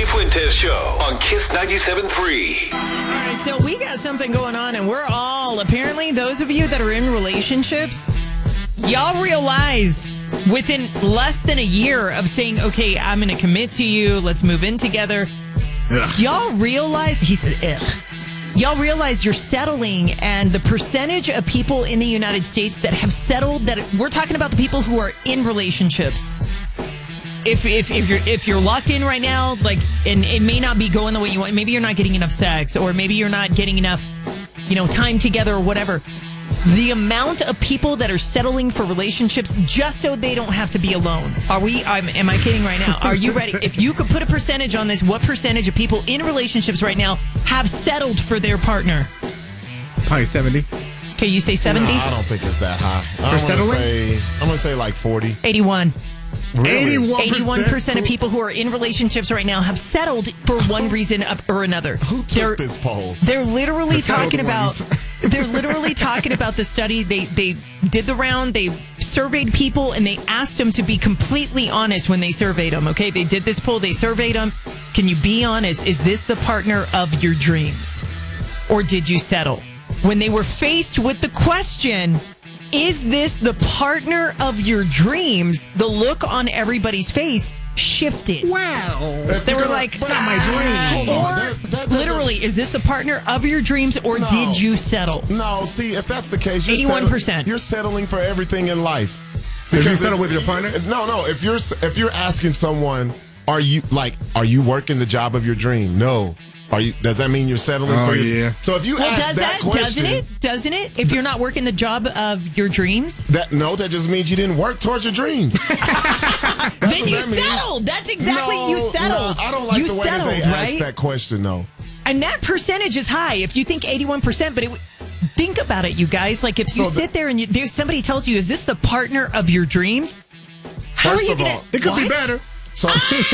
Fuentes Show on Kiss 97.3. All right, so we got something going on, and we're all, apparently, those of you that are in relationships, y'all realized within less than a year of saying, okay, I'm going to commit to you, let's move in together. Ugh. Y'all realize, he said, ugh. Y'all realize you're settling, and the percentage of people in the United States that have settled, that we're talking about the people who are in relationships. If you're locked in right now, like, and it may not be going the way you want, maybe you're not getting enough sex, or maybe you're not getting enough, time together or whatever. The amount of people that are settling for relationships just so they don't have to be alone. Am I kidding right now? Are you ready? If you could put a percentage on this, what percentage of people in relationships right now have settled for their partner? Probably 70. Okay, you say 70? No, I don't think it's that high. For settling? I'm going to say like 40. 81. Really? 81% of people who are in relationships right now have settled for one reason or another. Who took this poll? They're literally talking about. ones. They're literally talking about the study. They did the round. They surveyed people and they asked them to be completely honest when they surveyed them. Okay, they did this poll. They surveyed them. Can you be honest? Is this the partner of your dreams, or did you settle? When they were faced with the question, is this the partner of your dreams? The look on everybody's face shifted. Wow. They were like, not my dream. or literally, is this the partner of your dreams, or did you settle? No, see, if that's the case, 81%. You're settling for everything in life. If you settle with your partner? No. If you're asking someone, are you working the job of your dream? No. Does that mean you're settling for yeah. So if you ask that question, doesn't it? If you're not working the job of your dreams, that just means you didn't work towards your dreams. then you settled. That's exactly you settled. No, I don't like you the way settled, that they right? ask that question, though. And that percentage is high. If you think 81%, but think about it, you guys. Like if you sit there and somebody tells you, "Is this the partner of your dreams?" How First are you of gonna? all, It could be better. So,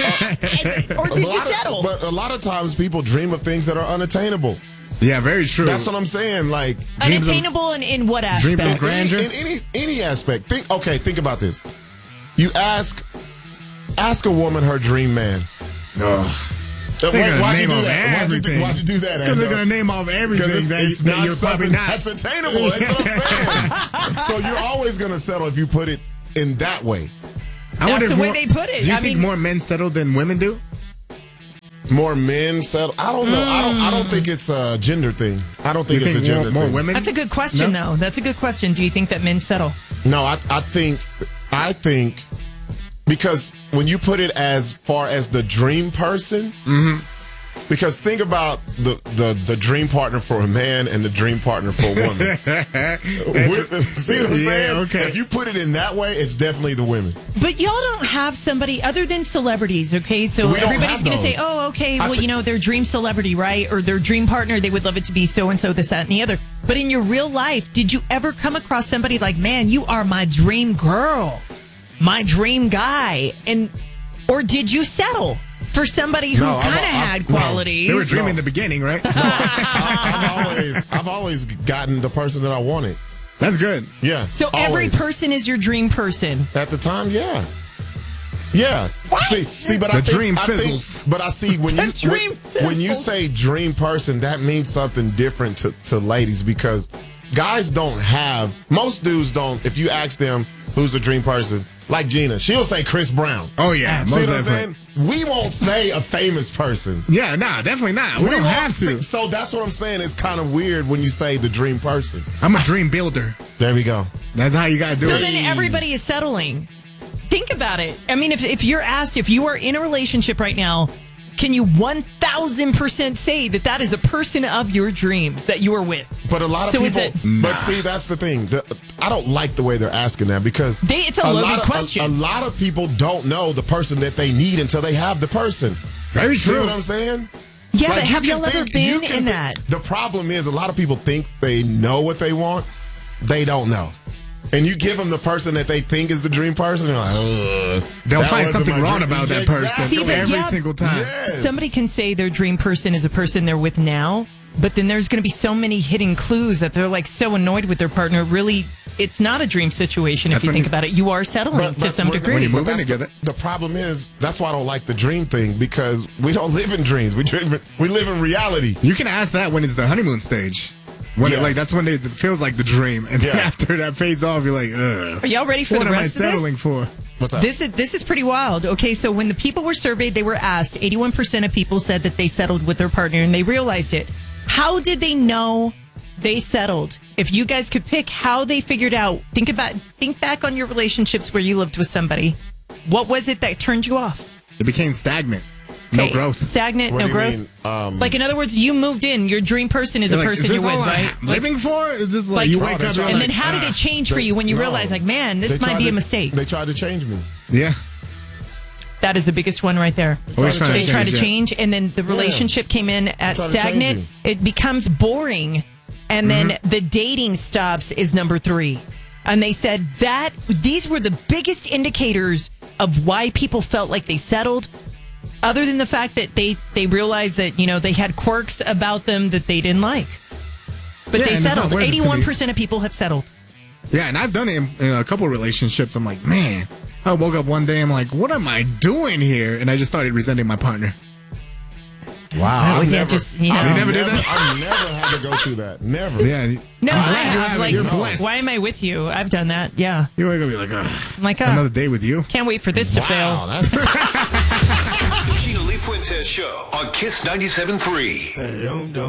or did you settle? But a lot of times people dream of things that are unattainable. Yeah, very true. That's what I'm saying. Like Unattainable in what aspect? dream of grandeur? In any aspect. Think about this. You ask a woman her dream man. They're going to Why'd you name do off that? everything. Why'd you do that? Because they're going to name off everything it's that not you're probably something not. that's attainable. That's what I'm saying. So you're always going to settle if you put it in that way. That's the way they put it. Do you think more men settle than women do? More men settle? I don't know. I don't think it's a gender thing. I don't think it's a gender more thing. women? That's a good question, though. That's a good question. Do you think that men settle? No, I think because when you put it as far as the dream person, because think about the dream partner for a man and the dream partner for a woman. See what I'm saying? Okay. If you put it in that way, it's definitely the women. But y'all don't have somebody other than celebrities, okay? So We don't everybody's have going to say, those. oh, okay, well, their dream celebrity, right? Or their dream partner, they would love it to be so-and-so, this, that, and the other. But in your real life, did you ever come across somebody like, man, you are my dream girl, my dream guy? Or did you settle for somebody who kind of had qualities? They were dreaming in the beginning, right? I've always gotten the person that I wanted. That's good. Yeah. So every person is your dream person. At the time, yeah. Yeah. What? See, but The dream fizzles. But I see when you say dream person, that means something different to ladies, because guys don't have, most dudes don't, if you ask them who's a dream person, like Gina, she'll say Chris Brown. Oh, yeah. See Most what I'm definitely. saying? We won't say a famous person. Yeah, definitely not. We don't have to. So that's what I'm saying. It's kind of weird when you say the dream person. I'm a dream builder. There we go. That's how you got to do So it. then everybody is settling. Think about it. I mean, if you're asked, if you are in a relationship right now, can you 1,000% say that is a person of your dreams that you are with? But a lot of people. But see, that's the thing. I don't like the way they're asking that, because it's a loaded question. A lot of people don't know the person that they need until they have the person. Very See true. what I'm saying? Yeah, but have y'all ever been in that? The problem is a lot of people think they know what they want. They don't know. And you give them the person that they think is the dream person, they're like, ugh. They'll find something wrong about that person See, but every single time. Yes. Somebody can say their dream person is a person they're with now, but then there's going to be so many hidden clues that they're like so annoyed with their partner. Really, it's not a dream situation if you think about it. You are settling to some degree. When you move in that's together. The problem is, that's why I don't like the dream thing, because we don't live in dreams. We live in reality. You can ask that when it's the honeymoon stage. When that's when it feels like the dream, and then after that fades off, you're like, ugh. Are y'all ready for what the rest am I of settling this? for? What's up? This is pretty wild. Okay, so when the people were surveyed, they were asked, 81% of people said that they settled with their partner and they realized it. How did they know they settled? If you guys could pick how they figured out, think back on your relationships where you lived with somebody. What was it that turned you off? It became stagnant. No Okay, growth. Stagnant, What no do you growth. mean? Like, in other words, you moved in. Your dream person is a You're like, person is this you're with, all right? I'm living for? Is this like, like- you Oh, wake they up tried- and And you're then like, how did it change for you when you No. realized, like, man, this They might tried be a to- mistake? They tried to change me. yeah. That is the biggest one right there. Always trying They to try to change. change, and then the relationship came in at Try to change stagnant. you. It becomes boring, and then the dating stops is number 3. And they said that these were the biggest indicators of why people felt like they settled, other than the fact that they realized that, they had quirks about them that they didn't like. But Yeah, they and it's not settled. worth it to me. 81% of people have settled. Yeah, and I've done it in a couple of relationships. I'm like, man, I woke up one day, I'm like, what am I doing here? And I just started resenting my partner. Wow. Oh, yeah, just, You never did that? I've never had to go through that. Never. Yeah. No, I'm I glad you have. have Like, it. You're blessed. why am I with you? I've done that. Yeah. You wake up, you're like, ugh. I'm like, Another day with you. can't wait for this to fail. Wow, that's The Gina Lee Fuentes Show on Kiss 97.3.